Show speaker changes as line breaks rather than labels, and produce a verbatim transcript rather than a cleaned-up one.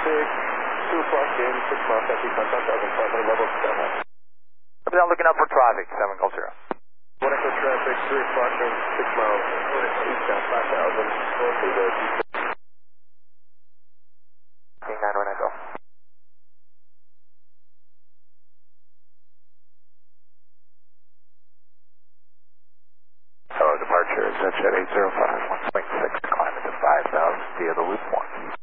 traffic, two o'clock in, six miles, taxi, contact, one thousand five hundred, level seven.
Up down, looking out for traffic, seven Golf Zero.
One echo traffic, three o'clock in, six miles, eastbound, five thousand, to the
nine one Echo. So departure is at eight zero five, one point six, climb into five thousand via the loop one.